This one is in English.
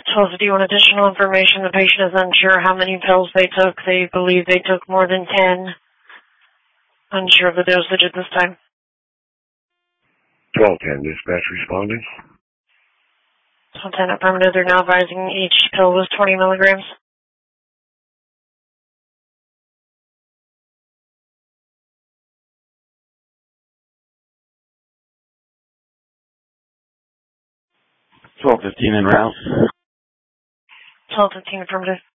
12:51 additional information. The patient is unsure how many pills they took. They believe they took more than 10. Unsure of the dosage at this time. 1210, dispatch responding. 12:10 affirmative. They're now advising each pill was 20 milligrams. $12:15 en route. 12:15 affirmative.